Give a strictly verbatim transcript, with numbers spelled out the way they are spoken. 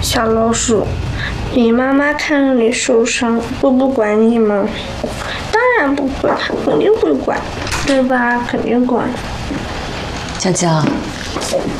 小老鼠，你妈妈看着你受伤，会不管你吗？当然不会，她肯定会管，对吧？肯定管。 江江。